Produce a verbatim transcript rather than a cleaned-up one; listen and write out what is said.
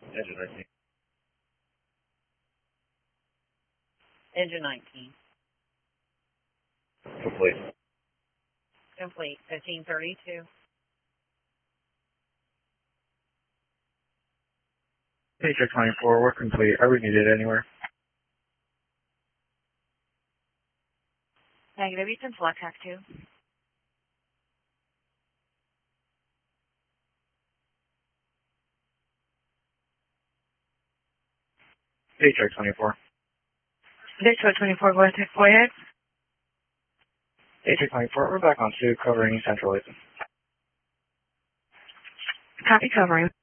Engine nineteen. Engine nineteen. Complete. Complete. fifteen thirty-two. Paycheck twenty-four, we're complete. Are we needed anywhere? Negative, Eastern Select Hack two. Paycheck twenty-four. Victor twenty-four, go ahead, go ahead. Paycheck twenty-four, we're back on two, covering Central Latham. Copy covering.